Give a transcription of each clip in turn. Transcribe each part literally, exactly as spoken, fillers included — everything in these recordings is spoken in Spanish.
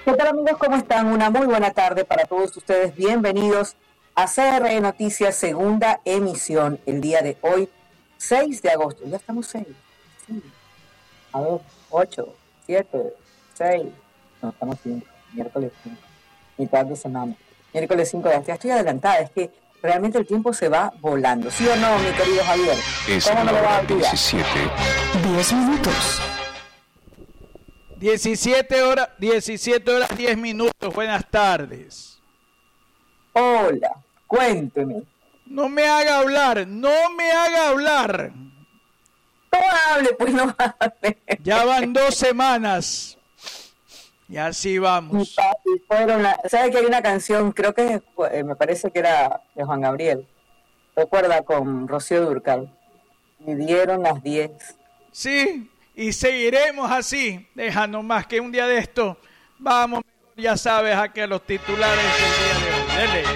¿Qué tal, amigos? ¿Cómo están? Una muy buena tarde para todos ustedes. Bienvenidos a C R E Noticias, segunda emisión, el día de hoy, seis de agosto. Ya estamos seis. Sí. A ver, ocho, siete, seis. No, estamos cinco. Miércoles cinco. Mitad de semana. Miércoles cinco de ya estoy adelantada. Es que realmente el tiempo se va volando. ¿Sí o no, mi querido Javier? Es ¿Cómo la no lo va a hora olvidar? diecisiete. diez minutos. diecisiete horas, diecisiete horas, diez minutos. Buenas tardes. Hola, cuénteme. No me haga hablar, no me haga hablar. No hable, pues no hable. Ya van dos semanas. Y así Y vamos. papi, fueron la- ¿sabe que hay una canción? Creo que eh, me parece que era de Juan Gabriel. Recuerda, con Rocío Dúrcal. Y dieron las diez. Sí, y seguiremos así. Deja nomás que un día de esto vamos, ya sabes, a que los titulares del día de hoy.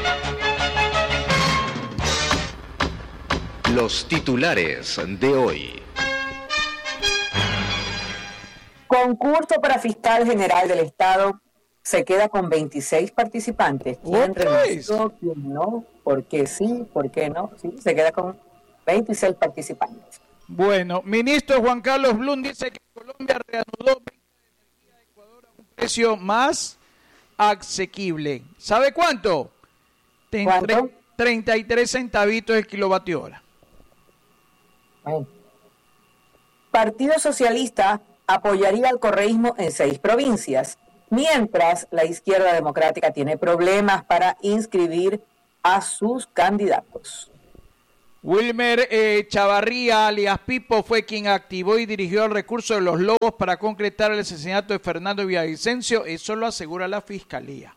Dele. Los titulares de hoy. Concurso para fiscal general del Estado se queda con veintiséis participantes. ¿Quién ¿Otra renunció? ¿Quién no? ¿Por qué sí? ¿Por qué no? Sí, se queda con veintiséis participantes. Bueno, ministro Juan Carlos Blum dice que Colombia reanudó venta de energía a Ecuador a un precio más asequible. ¿Sabe cuánto? Ten- ¿Cuánto? tre- treinta y tres centavitos el kilovatio hora. Bueno. Partido Socialista apoyaría al correísmo en seis provincias, mientras la izquierda democrática tiene problemas para inscribir a sus candidatos. Wilmer eh, Chavarría, alias Pipo, fue quien activó y dirigió el recurso de los Lobos para concretar el asesinato de Fernando Villavicencio. Eso lo asegura la Fiscalía.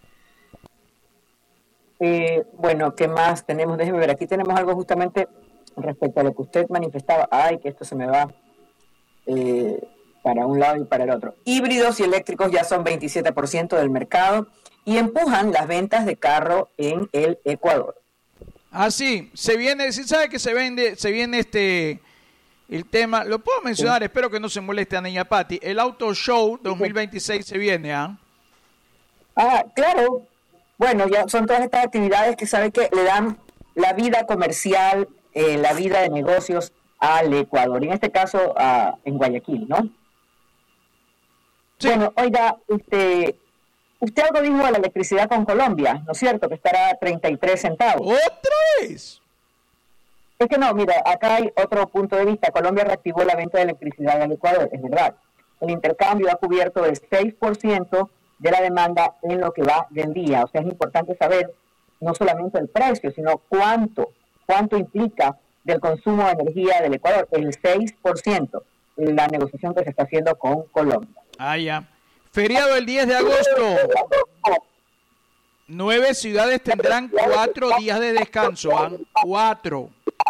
Eh, bueno, ¿qué más tenemos? Déjeme ver, aquí tenemos algo justamente respecto a lo que usted manifestaba. Ay, que esto se me va eh, para un lado y para el otro. Híbridos y eléctricos ya son veintisiete por ciento del mercado y empujan las ventas de carro en el Ecuador. Ah, sí, se viene, sí sabe que se vende, se viene este, el tema, lo puedo mencionar, sí. Espero que no se moleste a Niña Patti, el Auto Show dos mil veintiséis se viene, ¿ah? Ah, claro. Bueno, ya son todas estas actividades que sabe que le dan la vida comercial, eh, la vida de negocios al Ecuador, en este caso a, en Guayaquil, ¿no? Sí. Bueno, oiga, este, usted algo dijo de la electricidad con Colombia, ¿no es cierto? Que estará a treinta y tres centavos. ¿Otra vez? Es que no, mira, acá hay otro punto de vista. Colombia reactivó la venta de electricidad al Ecuador, es verdad. El intercambio ha cubierto el seis por ciento de la demanda en lo que va del día. O sea, es importante saber no solamente el precio, sino cuánto, cuánto implica del consumo de energía del Ecuador, el seis por ciento, la negociación que se está haciendo con Colombia. Ah, ya. Feriado el diez de agosto. Nueve ciudades tendrán cuatro días de descanso, ¿eh? Cuatro.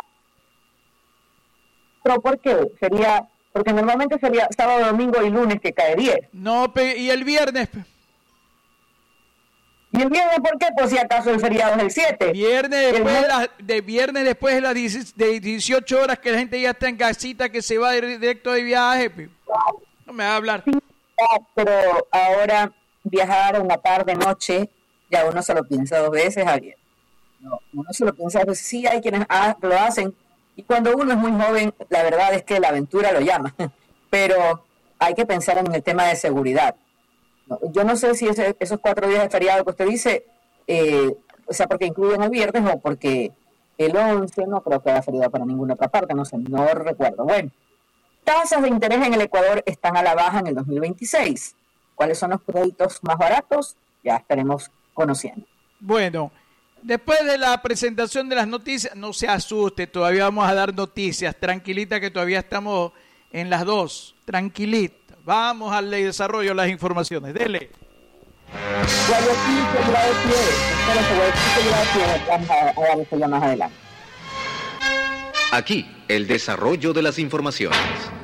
¿Pero por qué? Sería, porque normalmente sería sábado, domingo y lunes que cae diez. No, pe, y el viernes. Pe. ¿Y el viernes por qué? Pues si acaso el feriado es el siete. Viernes después de, la, de viernes después de las dieciocho horas que la gente ya está en casita, que se va directo de viaje. Pe. No me va a hablar. Sí, pero ahora viajar en la tarde, noche, ya uno se lo piensa dos veces, Javier. No, uno se lo piensa dos veces. Sí, hay quienes ah, lo hacen. Y cuando uno es muy joven, la verdad es que la aventura lo llama. Pero hay que pensar en el tema de seguridad. No, yo no sé si ese, esos cuatro días de feriado que usted dice, eh, o sea, porque incluyen el viernes o porque el once, no creo que haya feriado para ninguna otra parte, no sé, no recuerdo. Bueno, tasas de interés en el Ecuador están a la baja en el dos mil veintiséis. ¿Cuáles son los créditos más baratos? Ya estaremos conociendo. Bueno, después de la presentación de las noticias, no se asuste, todavía vamos a dar noticias. Tranquilita que todavía estamos en las dos. Tranquilita. Vamos al desarrollo de las informaciones. Dele. Guayaquil seguirá de pie. Espero que Guayaquil seguirá de pie. Vamos a, a dar esto ya más adelante. Aquí, el desarrollo de las informaciones.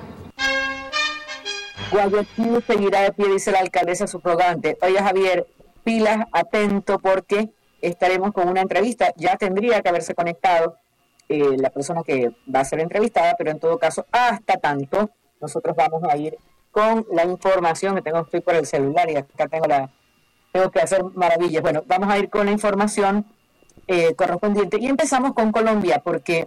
Guayaquil seguirá de pie, dice la alcaldesa subrogante. Oye, Javier, pilas, atento, porque estaremos con una entrevista. Ya tendría que haberse conectado eh, la persona que va a ser entrevistada, pero en todo caso, hasta tanto, nosotros vamos a ir con la información que tengo, estoy por el celular y acá tengo la, tengo que hacer maravillas. Bueno, vamos a ir con la información eh, correspondiente y empezamos con Colombia porque,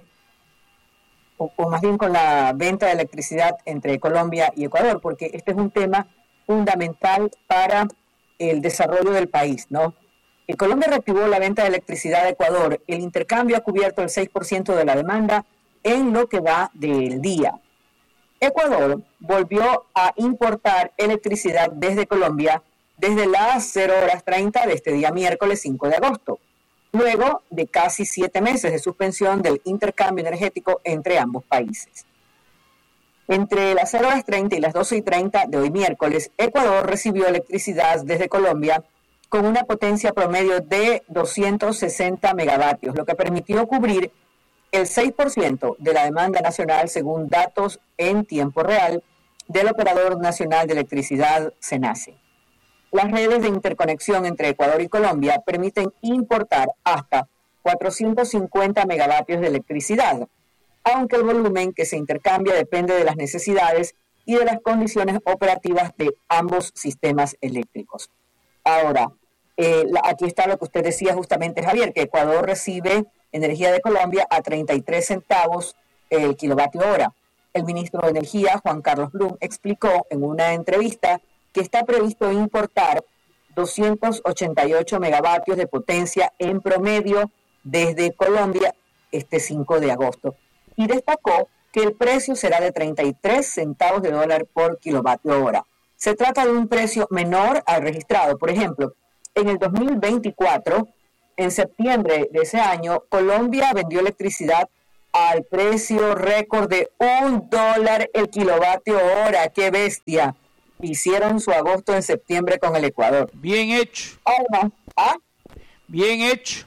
o, o más bien con la venta de electricidad entre Colombia y Ecuador, porque este es un tema fundamental para el desarrollo del país, ¿no? En Colombia reactivó la venta de electricidad a Ecuador. El intercambio ha cubierto el seis por ciento de la demanda en lo que va del día. Ecuador volvió a importar electricidad desde Colombia desde las cero horas treinta de este día miércoles cinco de agosto, luego de casi siete meses de suspensión del intercambio energético entre ambos países. Entre las cero horas treinta y las doce y treinta de hoy miércoles, Ecuador recibió electricidad desde Colombia con una potencia promedio de doscientos sesenta megavatios, lo que permitió cubrir el seis por ciento de la demanda nacional según datos en tiempo real del Operador Nacional de Electricidad, SENACE. Las redes de interconexión entre Ecuador y Colombia permiten importar hasta cuatrocientos cincuenta megavatios de electricidad, aunque el volumen que se intercambia depende de las necesidades y de las condiciones operativas de ambos sistemas eléctricos. Ahora, eh, la, aquí está lo que usted decía justamente, Javier, que Ecuador recibe energía de Colombia a treinta y tres centavos el kilovatio hora. El ministro de Energía, Juan Carlos Blum, explicó en una entrevista que está previsto importar doscientos ochenta y ocho megavatios de potencia en promedio desde Colombia este cinco de agosto. Y destacó que el precio será de treinta y tres centavos de dólar por kilovatio hora. Se trata de un precio menor al registrado. Por ejemplo, en el dos mil veinticuatro, en septiembre de ese año, Colombia vendió electricidad al precio récord de un dólar el kilovatio hora. ¡Qué bestia! Hicieron su agosto en septiembre con el Ecuador. Bien hecho. Además, ¿ah? Bien hecho.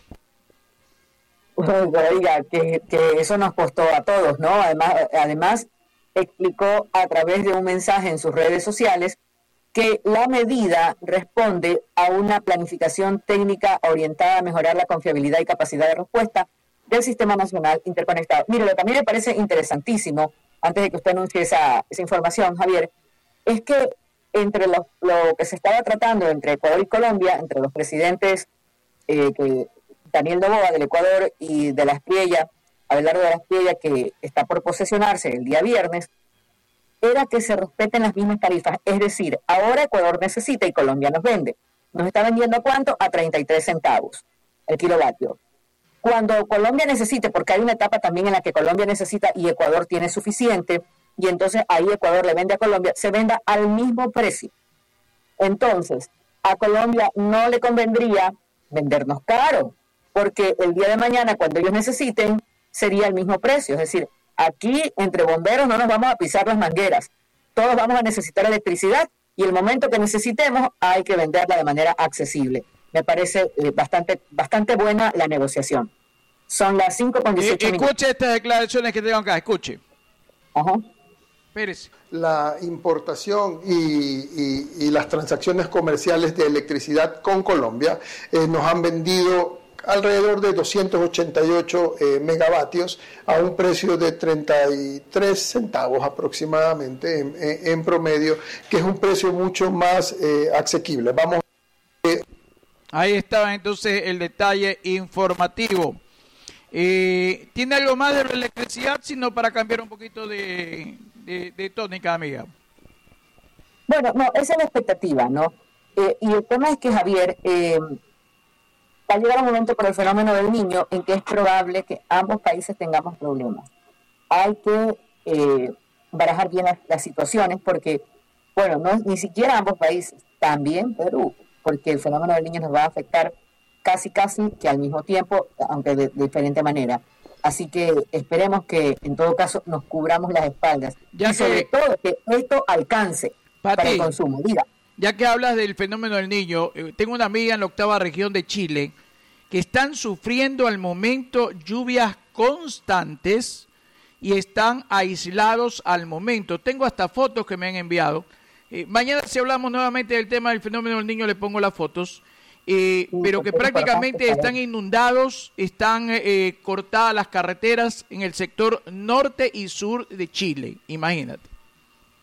Oiga, que, que eso nos costó a todos, ¿no? Además, además, explicó a través de un mensaje en sus redes sociales que la medida responde a una planificación técnica orientada a mejorar la confiabilidad y capacidad de respuesta del Sistema Nacional Interconectado. Mire, lo que a mí me parece interesantísimo, antes de que usted anuncie esa, esa información, Javier, es que entre lo, lo que se estaba tratando entre Ecuador y Colombia, entre los presidentes eh, que Daniel Noboa del Ecuador y de la Espriella, Abelardo de la Espriella, que está por posesionarse el día viernes, era que se respeten las mismas tarifas. Es decir, ahora Ecuador necesita y Colombia nos vende. Nos está vendiendo ¿a cuánto? A treinta y tres centavos el kilovatio. Cuando Colombia necesite, porque hay una etapa también en la que Colombia necesita y Ecuador tiene suficiente, y entonces ahí Ecuador le vende a Colombia, se venda al mismo precio. Entonces, a Colombia no le convendría vendernos caro, porque el día de mañana, cuando ellos necesiten, sería el mismo precio. Es decir, aquí entre bomberos no nos vamos a pisar las mangueras. Todos vamos a necesitar electricidad y el momento que necesitemos hay que venderla de manera accesible. Me parece eh, bastante, bastante buena la negociación. Son las cinco con dieciocho minutos. Escuche estas declaraciones que tengo acá, escuche. Ajá. Pérez. La importación y, y, y las transacciones comerciales de electricidad con Colombia eh, nos han vendido alrededor de doscientos ochenta y ocho eh, megavatios a un precio de treinta y tres centavos aproximadamente en, en, en promedio, que es un precio mucho más eh, asequible. Vamos. Eh, Ahí estaba entonces el detalle informativo. Eh, ¿Tiene algo más de la electricidad, sino para cambiar un poquito de, de, de tónica, amiga? Bueno, no, esa es la expectativa, ¿no? Eh, y el tema es que, Javier, eh, va a llegar un momento por el fenómeno del niño en que es probable que ambos países tengamos problemas. Hay que eh, barajar bien las, las situaciones porque, bueno, no ni siquiera ambos países, también Perú, porque el fenómeno del niño nos va a afectar casi, casi que al mismo tiempo, aunque de, de diferente manera. Así que esperemos que, en todo caso, nos cubramos las espaldas. Ya y sobre que, todo, que esto alcance Pati, para el consumo. Diga. Ya que hablas del fenómeno del niño, eh, tengo una amiga en la octava región de Chile que están sufriendo al momento lluvias constantes y están aislados al momento. Tengo hasta fotos que me han enviado. Eh, mañana si hablamos nuevamente del tema del fenómeno del niño le pongo las fotos. Eh, sí, pero que prácticamente están inundados, están eh, cortadas las carreteras en el sector norte y sur de Chile, imagínate.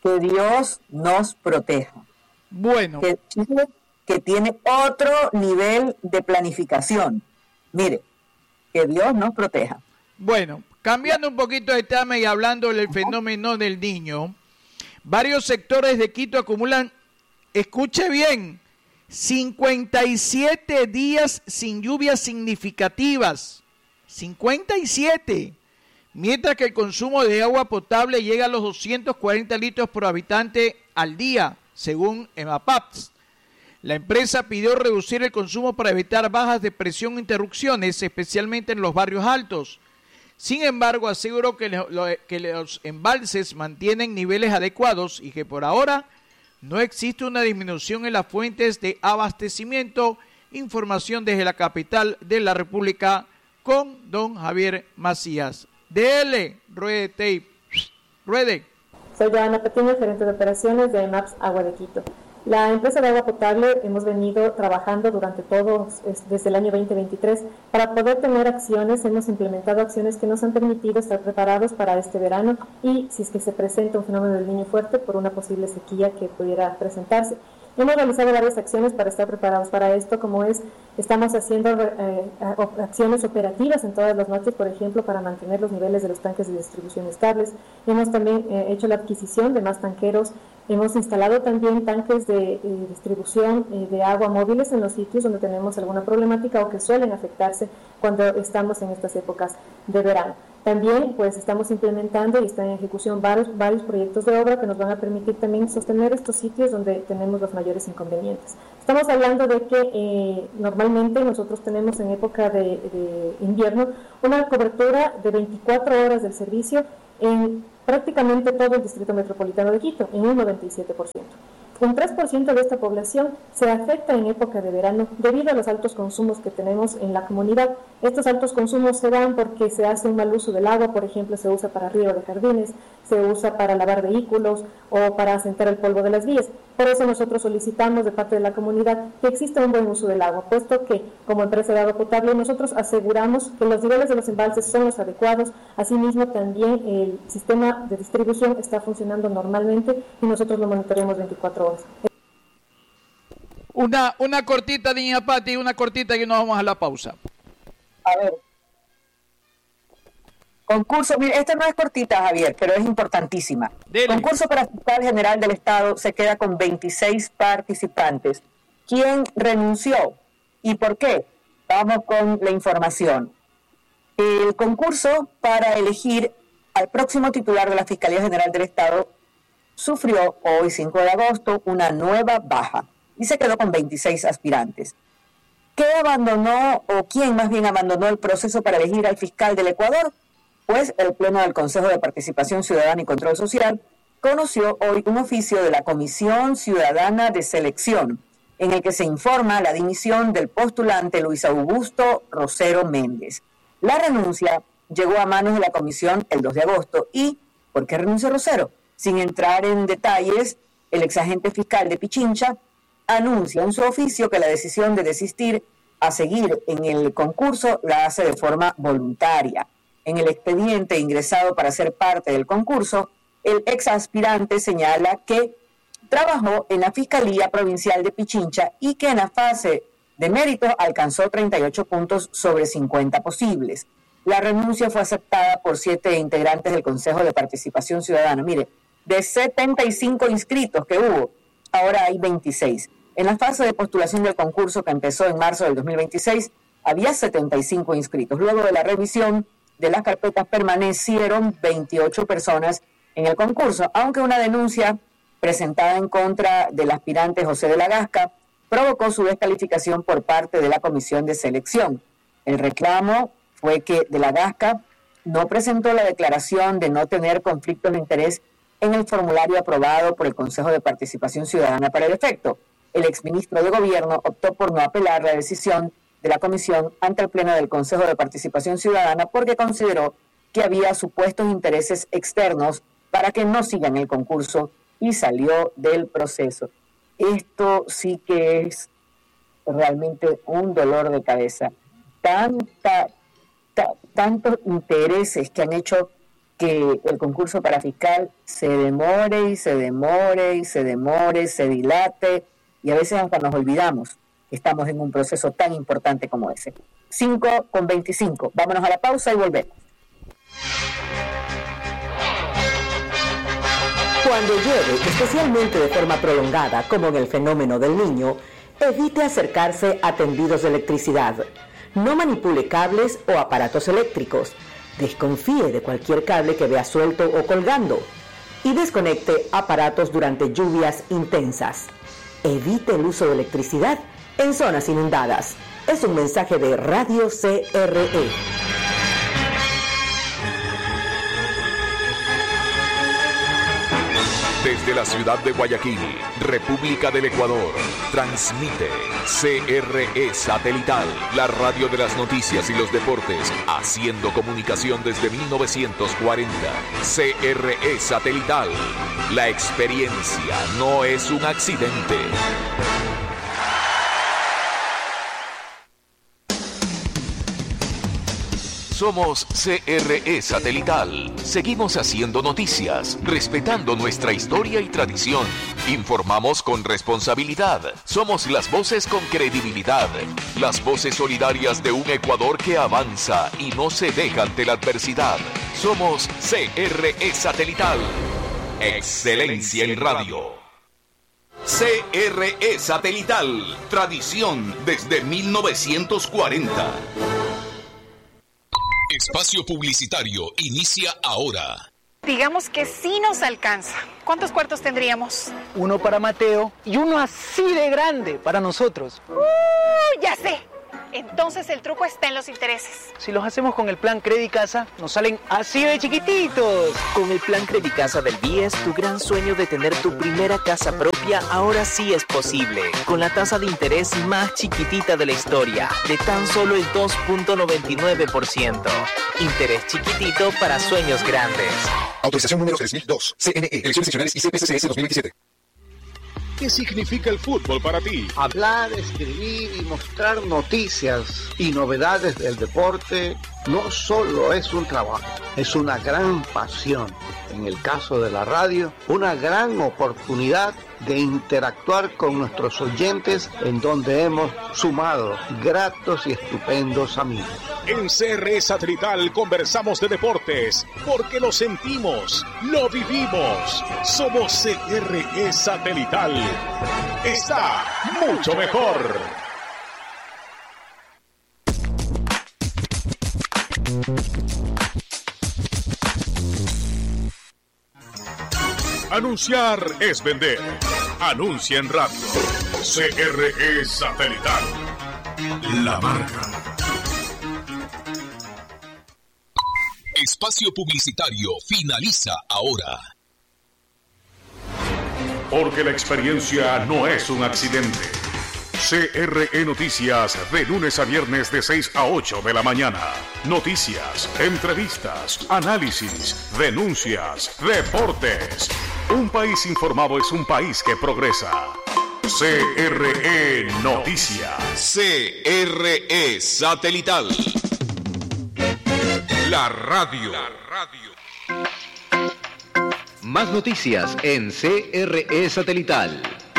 Que Dios nos proteja. Bueno. Que Chile, que tiene otro nivel de planificación. Mire, que Dios nos proteja. Bueno, cambiando un poquito de tema y hablando del fenómeno del Niño, varios sectores de Quito acumulan, escuche bien, cincuenta y siete días sin lluvias significativas. cincuenta y siete. Mientras que el consumo de agua potable llega a los doscientos cuarenta litros por habitante al día, según EMAPAPS. La empresa pidió reducir el consumo para evitar bajas de presión e interrupciones, especialmente en los barrios altos. Sin embargo, aseguró que, lo, que los embalses mantienen niveles adecuados y que por ahora no existe una disminución en las fuentes de abastecimiento. Información desde la capital de la República con don Javier Macías. Dele, ruede tape, ruede. Soy Joana Patiño, gerente de operaciones de EMAPS Agua de Quito. La empresa de agua potable hemos venido trabajando durante todo, desde el año veinte veintitrés, para poder tener acciones. Hemos implementado acciones que nos han permitido estar preparados para este verano y si es que se presenta un fenómeno del Niño fuerte por una posible sequía que pudiera presentarse. Hemos realizado varias acciones para estar preparados para esto, como es, estamos haciendo eh, acciones operativas en todas las noches, por ejemplo, para mantener los niveles de los tanques de distribución estables. Hemos también eh, hecho la adquisición de más tanqueros. Hemos instalado también tanques de eh, distribución eh, de agua móviles en los sitios donde tenemos alguna problemática o que suelen afectarse cuando estamos en estas épocas de verano. También pues estamos implementando y están en ejecución varios, varios proyectos de obra que nos van a permitir también sostener estos sitios donde tenemos los mayores inconvenientes. Estamos hablando de que eh, normalmente nosotros tenemos en época de, de invierno una cobertura de veinticuatro horas del servicio en prácticamente todo el distrito metropolitano de Quito, en un noventa y siete por ciento. Un tres por ciento de esta población se afecta en época de verano debido a los altos consumos que tenemos en la comunidad. Estos altos consumos se dan porque se hace un mal uso del agua, por ejemplo, se usa para riego de jardines, se usa para lavar vehículos o para asentar el polvo de las vías. Por eso nosotros solicitamos de parte de la comunidad que exista un buen uso del agua, puesto que como empresa de agua potable nosotros aseguramos que los niveles de los embalses son los adecuados. Asimismo, también el sistema de distribución está funcionando normalmente y nosotros lo monitoreamos veinticuatro horas. Una, una cortita, niña Pati, una cortita que nos vamos a la pausa. A ver. Concurso, mire, esta no es cortita, Javier, pero es importantísima. Dele. Concurso para fiscal general del Estado se queda con veintiséis participantes. ¿Quién renunció y por qué? Vamos con la información. El concurso para elegir al próximo titular de la Fiscalía General del Estado sufrió hoy, cinco de agosto, una nueva baja y se quedó con veintiséis aspirantes. ¿Qué abandonó o quién más bien abandonó el proceso para elegir al fiscal del Ecuador? Pues el Pleno del Consejo de Participación Ciudadana y Control Social conoció hoy un oficio de la Comisión Ciudadana de Selección, en el que se informa la dimisión del postulante Luis Augusto Rosero Méndez. La renuncia llegó a manos de la comisión el dos de agosto. ¿Y por qué renunció Rosero? Sin entrar en detalles, el exagente fiscal de Pichincha anuncia en su oficio que la decisión de desistir a seguir en el concurso la hace de forma voluntaria. En el expediente ingresado para ser parte del concurso, el ex aspirante señala que trabajó en la Fiscalía Provincial de Pichincha y que en la fase de mérito alcanzó treinta y ocho puntos sobre cincuenta posibles. La renuncia fue aceptada por siete integrantes del Consejo de Participación Ciudadana. Mire, de setenta y cinco inscritos que hubo, ahora hay veintiséis. En la fase de postulación del concurso que empezó en marzo del dos mil veintiséis, había setenta y cinco inscritos. Luego de la revisión de las carpetas permanecieron veintiocho personas en el concurso, aunque una denuncia presentada en contra del aspirante José de la Gasca provocó su descalificación por parte de la Comisión de Selección. El reclamo fue que de la Gasca no presentó la declaración de no tener conflictos de interés en el formulario aprobado por el Consejo de Participación Ciudadana para el efecto. El exministro de Gobierno optó por no apelar la decisión de la comisión ante el Pleno del Consejo de Participación Ciudadana porque consideró que había supuestos intereses externos para que no sigan el concurso y salió del proceso. Esto sí que es realmente un dolor de cabeza. Tanta, ta, tantos intereses que han hecho que el concurso para fiscal se demore y se demore y se demore, se dilate, y a veces hasta nos olvidamos que estamos en un proceso tan importante como ese. cinco con veinticinco. Vámonos a la pausa y volvemos. Cuando llueve, especialmente de forma prolongada, como en el fenómeno del Niño, evite acercarse a tendidos de electricidad. No manipule cables o aparatos eléctricos. Desconfíe de cualquier cable que vea suelto o colgando. Y desconecte aparatos durante lluvias intensas. Evite el uso de electricidad en zonas inundadas. Es un mensaje de Radio C R E. Desde la ciudad de Guayaquil, República del Ecuador, transmite C R E Satelital, la radio de las noticias y los deportes, haciendo comunicación desde mil novecientos cuarenta. C R E Satelital, la experiencia no es un accidente. Somos C R E Satelital. Seguimos haciendo noticias, respetando nuestra historia y tradición. Informamos con responsabilidad. Somos las voces con credibilidad. Las voces solidarias de un Ecuador que avanza y no se deja ante la adversidad. Somos C R E Satelital. Excelencia en radio. C R E Satelital. Tradición desde mil novecientos cuarenta. Espacio publicitario inicia ahora. Digamos que sí nos alcanza. ¿Cuántos cuartos tendríamos? Uno para Mateo y uno así de grande para nosotros. ¡Uh! Ya sé. Entonces el truco está en los intereses. Si los hacemos con el plan Credicasa, nos salen así de chiquititos. Con el plan Credicasa del B I E S, tu gran sueño de tener tu primera casa propia ahora sí es posible. Con la tasa de interés más chiquitita de la historia, de tan solo el dos punto noventa y nueve por ciento. Interés chiquitito para sueños grandes. Autorización número tres mil dos. C N E, Elecciones Seccionales y C P C C S dos mil veintisiete. ¿Qué significa el fútbol para ti? Hablar, escribir y mostrar noticias y novedades del deporte no solo es un trabajo, es una gran pasión. En el caso de la radio, una gran oportunidad de interactuar con nuestros oyentes, en donde hemos sumado gratos y estupendos amigos. En C R E Satelital conversamos de deportes, porque lo sentimos, lo vivimos. Somos C R E Satelital. Está mucho mejor. Anunciar es vender. Anuncia en radio. C R E Satelital. La marca. Espacio publicitario finaliza ahora. Porque la experiencia no es un accidente. C R E Noticias, de lunes a viernes de seis a ocho de la mañana. Noticias, entrevistas, análisis, denuncias, deportes. Un país informado es un país que progresa. C R E Noticias. C R E Satelital. La radio. La radio. Más noticias en C R E Satelital.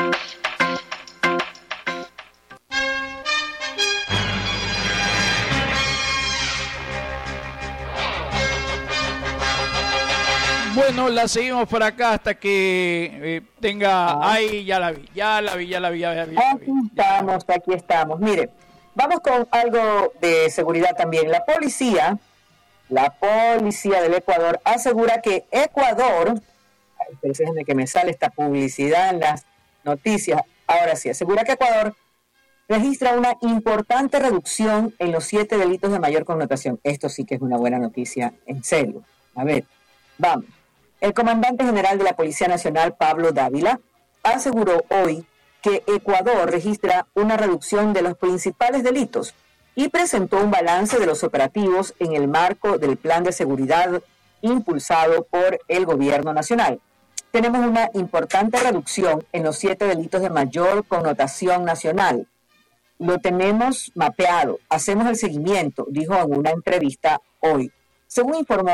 Bueno, la seguimos por acá hasta que eh, tenga... Ay, ya la vi, ya la vi, ya la vi, ya la vi. Ya la vi. Aquí estamos, aquí estamos. Mire, vamos con algo de seguridad también. La policía, la policía del Ecuador asegura que Ecuador... Ay, déjenme que me sale esta publicidad en las noticias. Ahora sí, asegura que Ecuador registra una importante reducción en los siete delitos de mayor connotación. Esto sí que es una buena noticia, en serio. A ver, vamos. El comandante general de la Policía Nacional, Pablo Dávila, aseguró hoy que Ecuador registra una reducción de los principales delitos y presentó un balance de los operativos en el marco del plan de seguridad impulsado por el gobierno nacional. Tenemos una importante reducción en los siete delitos de mayor connotación nacional. Lo tenemos mapeado, hacemos el seguimiento, dijo en una entrevista hoy. Según informó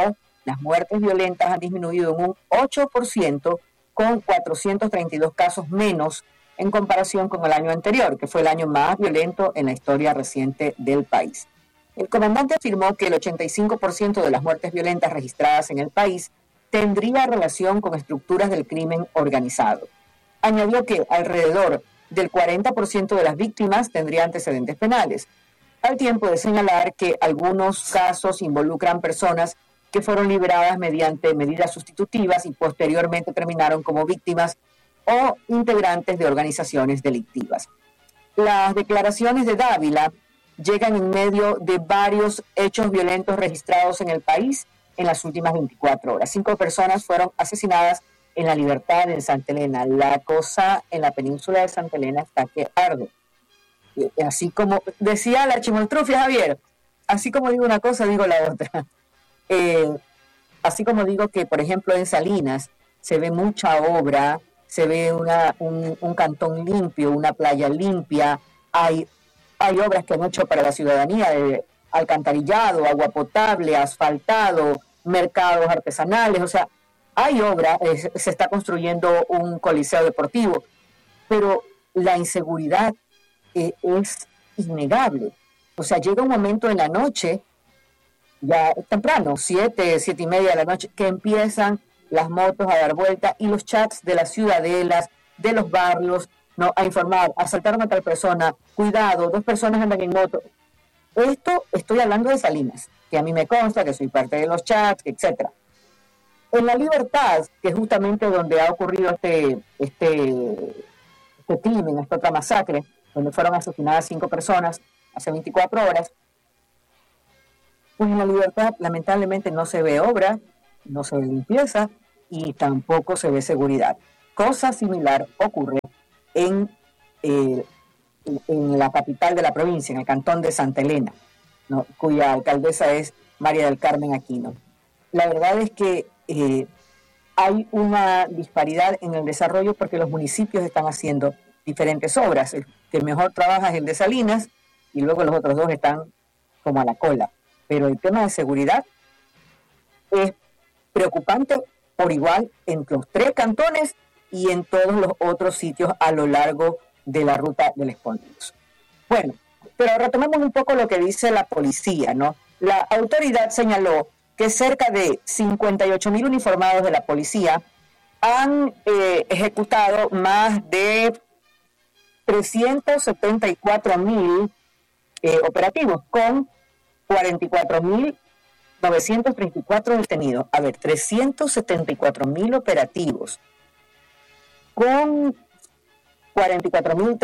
Las muertes violentas han disminuido en un ocho por ciento, con cuatrocientos treinta y dos casos menos en comparación con el año anterior, que fue el año más violento en la historia reciente del país. El comandante afirmó que el ochenta y cinco por ciento de las muertes violentas registradas en el país tendría relación con estructuras del crimen organizado. Añadió que alrededor del cuarenta por ciento de las víctimas tendría antecedentes penales, al tiempo de señalar que algunos casos involucran personas que fueron liberadas mediante medidas sustitutivas y posteriormente terminaron como víctimas o integrantes de organizaciones delictivas. Las declaraciones de Dávila llegan en medio de varios hechos violentos registrados en el país en las últimas veinticuatro horas. Cinco personas fueron asesinadas en La Libertad, en Santa Elena. La cosa en la península de Santa Elena está que arde. Así como decía la chimoltrufia, Javier, así como digo una cosa, digo la otra. Eh, así como digo que, por ejemplo, en Salinas se ve mucha obra, se ve una, un, un cantón limpio, una playa limpia, hay, hay obras que han hecho para la ciudadanía, de alcantarillado, agua potable, asfaltado, mercados artesanales, o sea, hay obra, eh, se está construyendo un coliseo deportivo, pero la inseguridad eh, es innegable. O sea, llega un momento en la noche, ya temprano, siete, siete y media de la noche, que empiezan las motos a dar vuelta y los chats de las ciudadelas, de los barrios, no, a informar, asaltaron a tal persona, cuidado, dos personas andan en moto. Esto estoy hablando de Salinas, que a mí me consta, que soy parte de los chats, etcétera. En La Libertad, que es justamente donde ha ocurrido este, este, este crimen, esta otra masacre, donde fueron asesinadas cinco personas hace veinticuatro horas, pues en La Libertad lamentablemente no se ve obra, no se ve limpieza y tampoco se ve seguridad. Cosa similar ocurre en, eh, en la capital de la provincia, en el cantón de Santa Elena, ¿no?, cuya alcaldesa es María del Carmen Aquino. La verdad es que eh, hay una disparidad en el desarrollo porque los municipios están haciendo diferentes obras. El que mejor trabaja es el de Salinas y luego los otros dos están como a la cola. Pero el tema de seguridad es preocupante por igual en los tres cantones y en todos los otros sitios a lo largo de la ruta del Espondillos. Bueno, pero retomemos un poco lo que dice la policía, ¿no? La autoridad señaló que cerca de cincuenta y ocho mil uniformados de la policía han eh, ejecutado más de trescientos setenta y cuatro mil eh, operativos con cuarenta y cuatro mil novecientos treinta y cuatro detenidos. A ver, trescientos setenta y cuatro mil operativos con cuarenta y cuatro mil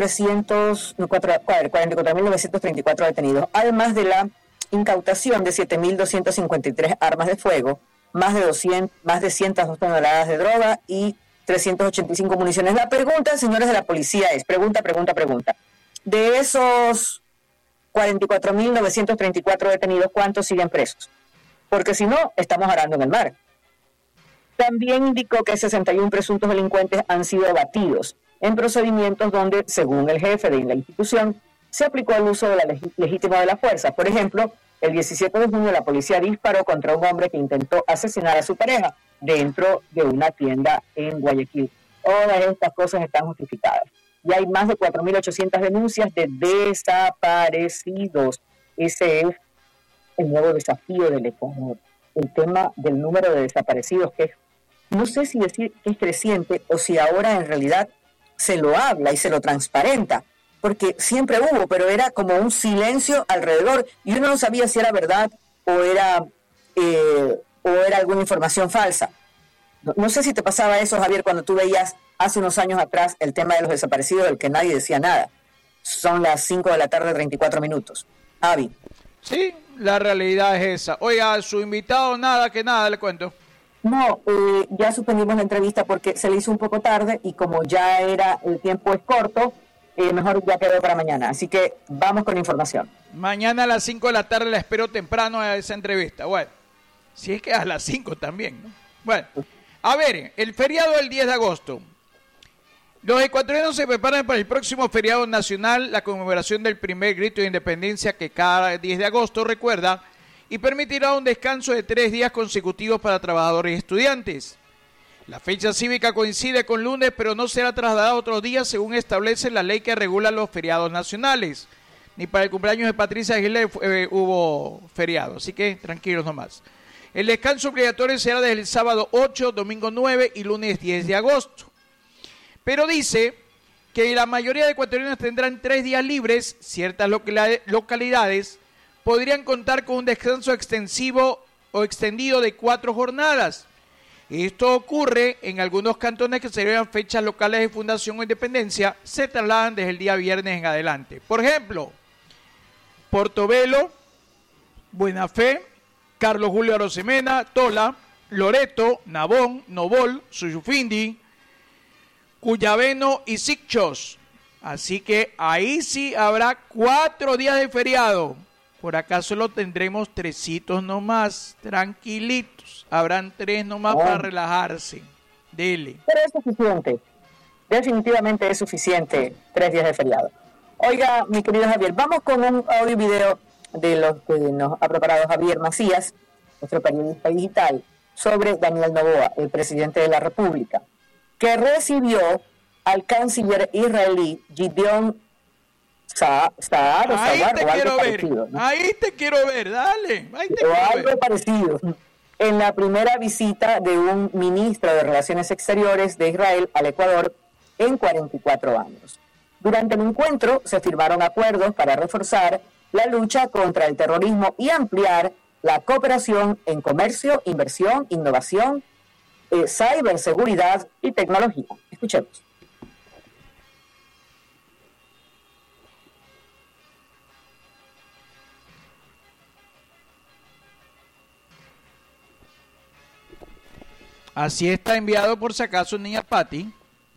novecientos treinta y cuatro detenidos, además de la incautación de siete mil doscientas cincuenta y tres armas de fuego, más de doscientas, más de ciento dos toneladas de droga y trescientas ochenta y cinco municiones. La pregunta, señores de la policía, es, pregunta, pregunta, pregunta, de esos cuarenta y cuatro mil novecientos treinta y cuatro detenidos, ¿cuántos siguen presos? Porque si no, estamos arando en el mar. También indicó que sesenta y uno presuntos delincuentes han sido abatidos en procedimientos donde, según el jefe de la institución, se aplicó el uso de la leg- legítimo de la fuerza. Por ejemplo, el diecisiete de junio la policía disparó contra un hombre que intentó asesinar a su pareja dentro de una tienda en Guayaquil. Todas estas cosas están justificadas. Y hay más de cuatro mil ochocientas denuncias de desaparecidos. Ese es el nuevo desafío del Ecuador. El tema del número de desaparecidos, que es, no sé si decir que es creciente o si ahora en realidad se lo habla y se lo transparenta, porque siempre hubo, pero era como un silencio alrededor y uno no sabía si era verdad o era, eh, o era alguna información falsa. No, no sé si te pasaba eso, Javier, cuando tú veías hace unos años atrás el tema de los desaparecidos del que nadie decía nada. Son las cinco de la tarde, treinta y cuatro minutos. Avi. Sí, la realidad es esa. Oiga, su invitado, nada que nada, le cuento. No, eh, ya suspendimos la entrevista porque se le hizo un poco tarde y como ya era, el tiempo es corto, eh, mejor ya quedó para mañana. Así que vamos con información. Mañana a las cinco de la tarde la espero temprano a esa entrevista. Bueno, si es que a las cinco también, ¿no? Bueno, a ver, el feriado del diez de agosto. Los ecuatorianos se preparan para el próximo feriado nacional, la conmemoración del primer grito de independencia que cada diez de agosto recuerda y permitirá un descanso de tres días consecutivos para trabajadores y estudiantes. La fecha cívica coincide con lunes, pero no será trasladada a otros días según establece la ley que regula los feriados nacionales. Ni para el cumpleaños de Patricia Aguilera eh, hubo feriado, así que tranquilos nomás. El descanso obligatorio será desde el sábado ocho, domingo nueve y lunes diez de agosto. Pero dice que la mayoría de ecuatorianos tendrán tres días libres. Ciertas localidades podrían contar con un descanso extensivo o extendido de cuatro jornadas. Esto ocurre en algunos cantones que celebran fechas locales de fundación o independencia, se trasladan desde el día viernes en adelante. Por ejemplo, Portobelo, Buena Fe, Carlos Julio Arosemena, Tola, Loreto, Nabón, Novol, Suyufindi, Cuyabeno y Sicchos. Así que ahí sí habrá cuatro días de feriado. Por acá solo tendremos tresitos nomás, tranquilitos. Habrán tres nomás oh. para relajarse. Dele. Pero es suficiente. Definitivamente es suficiente tres días de feriado. Oiga, mi querido Javier, vamos con un audio y video de los que nos ha preparado Javier Macías, nuestro periodista digital, sobre Daniel Noboa, el presidente de la República, que recibió al canciller israelí Gideon Saar, Saar o ahí Saar, te o algo quiero parecido, ver, ¿no? ahí te quiero ver, dale. Ahí te o quiero algo ver. parecido. En la primera visita de un ministro de Relaciones Exteriores de Israel al Ecuador en cuarenta y cuatro años. Durante el encuentro se firmaron acuerdos para reforzar la lucha contra el terrorismo y ampliar la cooperación en comercio, inversión, innovación, eh, ciberseguridad y tecnología. Escuchemos. Así está enviado por si acaso, niña Patti.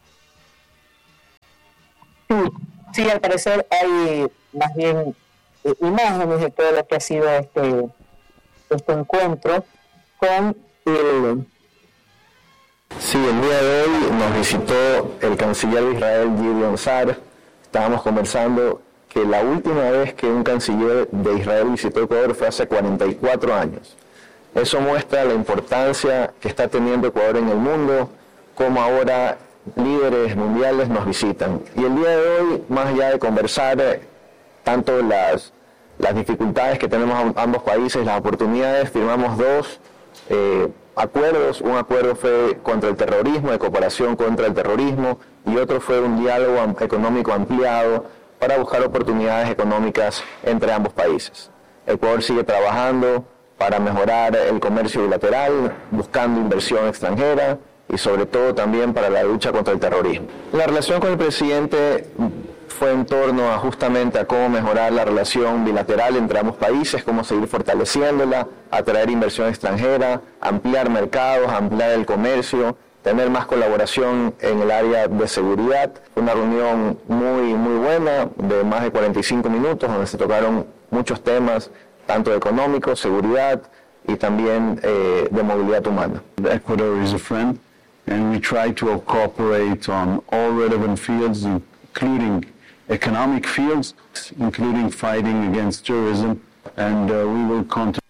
Sí, sí, al parecer hay más bien eh, imágenes de todo lo que ha sido este, este encuentro con el... Sí, el día de hoy nos visitó el canciller de Israel, Gideon Saar. Estábamos conversando que la última vez que un canciller de Israel visitó Ecuador fue hace cuarenta y cuatro años. Eso muestra la importancia que está teniendo Ecuador en el mundo, cómo ahora líderes mundiales nos visitan. Y el día de hoy, más allá de conversar eh, tanto las, las dificultades que tenemos ambos países, las oportunidades, firmamos dos eh, acuerdos. Un acuerdo fue contra el terrorismo, de cooperación contra el terrorismo, y otro fue un diálogo am- económico ampliado para buscar oportunidades económicas entre ambos países. Ecuador sigue trabajando para mejorar el comercio bilateral, buscando inversión extranjera y sobre todo también para la lucha contra el terrorismo. La relación con el presidente fue en torno a justamente a cómo mejorar la relación bilateral entre ambos países, cómo seguir fortaleciéndola, atraer inversión extranjera, ampliar mercados, ampliar el comercio, tener más colaboración en el área de seguridad. Fue una reunión muy, muy buena, de más de cuarenta y cinco minutos, donde se tocaron muchos temas, tanto económico, seguridad y también eh, de movilidad humana. Ecuador is a friend and we try to cooperate on all relevant fields, including economic fields, including fighting against terrorism, and uh, we will continue.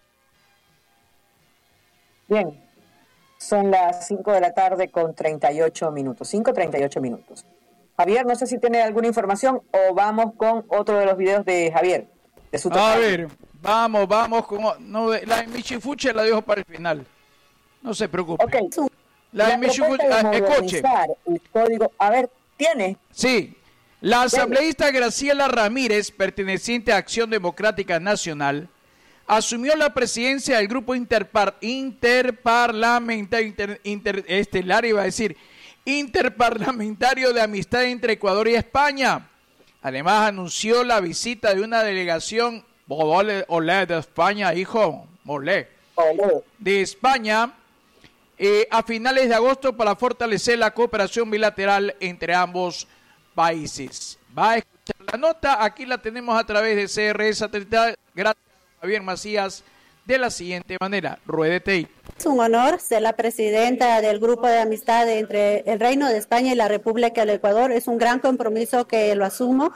Bien, son las cinco de la tarde con treinta y ocho minutos, cinco treinta y ocho minutos. Javier, no sé si tiene alguna información o vamos con otro de los videos de Javier. De su A ver, vamos, vamos con... No, la de Michifuche la dejo para el final. No se preocupe. Okay. La, la de Michifuche... Ah, escuche. El código... A ver, ¿tiene? Sí. La asambleísta Graciela Ramírez, perteneciente a Acción Democrática Nacional, asumió la presidencia del grupo interpar, interparlamentario, inter, inter, estelar, iba a decir, interparlamentario de amistad entre Ecuador y España. Además, anunció la visita de una delegación, olé, olé de España, hijo, olé, olé. de España, eh, a finales de agosto para fortalecer la cooperación bilateral entre ambos países. Va a escuchar la nota, aquí la tenemos a través de C R E Satelital. Gracias a Javier Macías, de la siguiente manera, ruédete ahí. Es un honor ser la presidenta del grupo de amistad entre el Reino de España y la República del Ecuador. Es un gran compromiso que lo asumo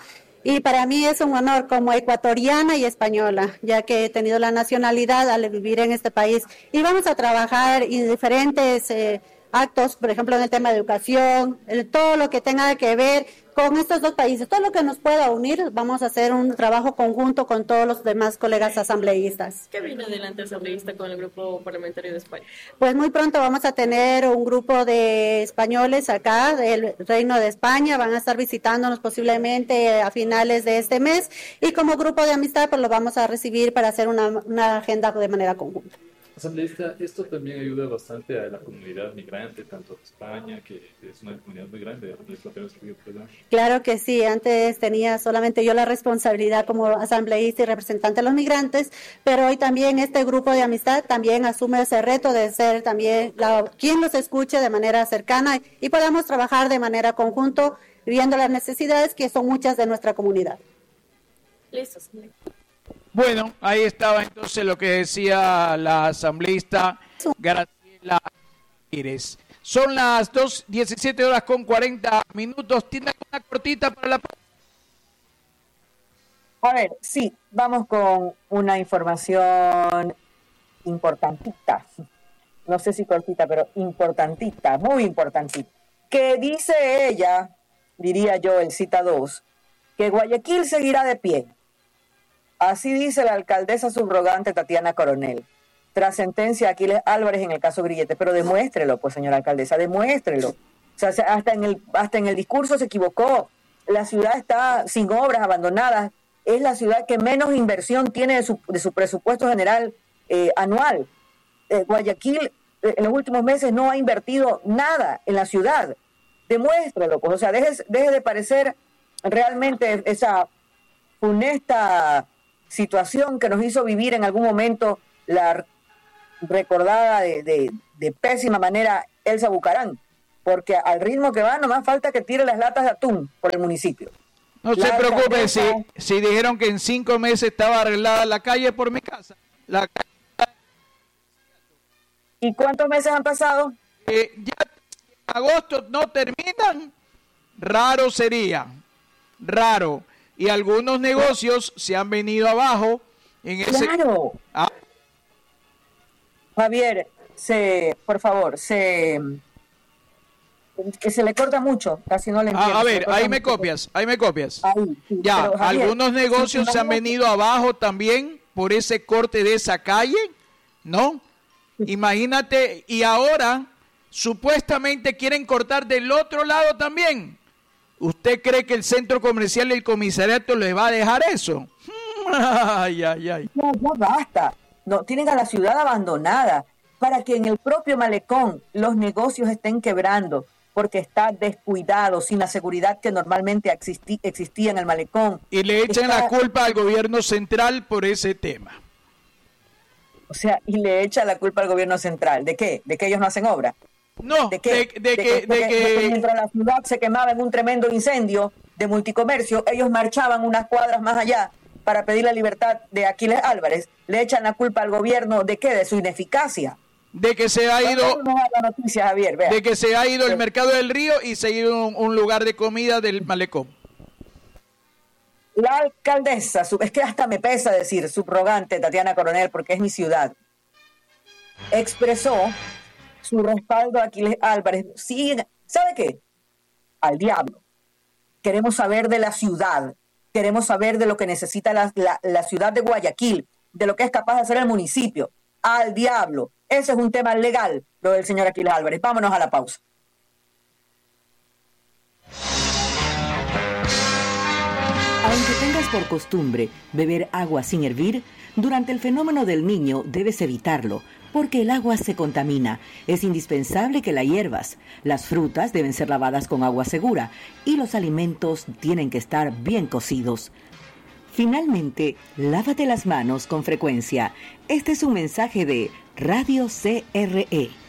Y para mí es un honor como ecuatoriana y española, ya que he tenido la nacionalidad al vivir en este país. Y vamos a trabajar en diferentes eh, actos, por ejemplo, en el tema de educación, el, todo lo que tenga que ver con estos dos países, todo lo que nos pueda unir. Vamos a hacer un trabajo conjunto con todos los demás colegas asambleístas. ¿Qué viene adelante asambleísta con el grupo parlamentario de España? Pues muy pronto vamos a tener un grupo de españoles acá del Reino de España, van a estar visitándonos posiblemente a finales de este mes, y como grupo de amistad pues lo vamos a recibir para hacer una, una agenda de manera conjunta. Asambleísta, esto también ayuda bastante a la comunidad migrante, tanto de España, que es una comunidad muy grande. Claro que sí, antes tenía solamente yo la responsabilidad como asambleísta y representante de los migrantes, pero hoy también este grupo de amistad también asume ese reto de ser también la, quien los escuche de manera cercana y podamos trabajar de manera conjunto, viendo las necesidades que son muchas de nuestra comunidad. Listo. Bueno, ahí estaba entonces lo que decía la asambleísta Graciela Pires. Son las dos diecisiete horas con cuarenta minutos. ¿Tiene una cortita para la... A ver, sí, vamos con una información importantita. No sé si cortita, pero importantita, muy importantita. Que dice ella, diría yo, el cita dos, que Guayaquil seguirá de pie. Así dice la alcaldesa subrogante Tatiana Coronel, tras sentencia de Aquiles Álvarez en el caso Grillete. Pero demuéstrelo, pues, señora alcaldesa, demuéstrelo. O sea, hasta en el, hasta en el discurso se equivocó. La ciudad está sin obras, abandonadas. Es la ciudad que menos inversión tiene de su, de su presupuesto general eh, anual. Eh, Guayaquil eh, en los últimos meses no ha invertido nada en la ciudad. Demuéstrelo, pues. O sea, deje, deje de parecer realmente esa funesta situación que nos hizo vivir en algún momento la recordada de, de, de pésima manera Elsa Bucarán, porque al ritmo que va, nomás falta que tire las latas de atún por el municipio. No la se preocupe, si, si dijeron que en cinco meses estaba arreglada la calle por mi casa. La... ¿Y cuántos meses han pasado? Eh, ya agosto no terminan. Raro sería, raro. Y algunos negocios se han venido abajo en ese... ¡Claro! Ah. Javier, se, por favor, se... que se le corta mucho, casi no le entiendo. Ah, a ver, ahí me mucho. copias, ahí me copias. Ahí, sí, ya, pero, Javier, algunos negocios sí, se han venido abajo también por ese corte de esa calle, ¿no? Sí. Imagínate, y ahora supuestamente quieren cortar del otro lado también. ¿Usted cree que el centro comercial y el comisariato les va a dejar eso? Ay, ay, ay. No, ya basta. No, tienen a la ciudad abandonada para que en el propio malecón los negocios estén quebrando porque está descuidado, sin la seguridad que normalmente existí, existía en el malecón. Y le echan está... la culpa al gobierno central por ese tema. O sea, y le echa la culpa al gobierno central. ¿De qué? ¿De que ellos no hacen obra? No, de que, de, de, de, que, de, que, de que mientras la ciudad se quemaba en un tremendo incendio de multicomercio, ellos marchaban unas cuadras más allá para pedir la libertad de Aquiles Álvarez. Le echan la culpa al gobierno de qué, de su ineficacia. De que se ha ido, la noticia, Javier, de que se ha ido el mercado del río y se ha ido un, un lugar de comida del malecón. La alcaldesa, es que hasta me pesa decir subrogante Tatiana Coronel porque es mi ciudad, expresó su respaldo a Aquiles Álvarez. Sí, ¿sabe qué? Al diablo. Queremos saber de la ciudad, queremos saber de lo que necesita la, la, la ciudad de Guayaquil, de lo que es capaz de hacer el municipio. Al diablo. Ese es un tema legal, lo del señor Aquiles Álvarez. Vámonos a la pausa. Aunque tengas por costumbre beber agua sin hervir, durante el fenómeno del Niño debes evitarlo, porque el agua se contamina. Es indispensable que la hiervas. Las frutas deben ser lavadas con agua segura y los alimentos tienen que estar bien cocidos. Finalmente, lávate las manos con frecuencia. Este es un mensaje de Radio C R E.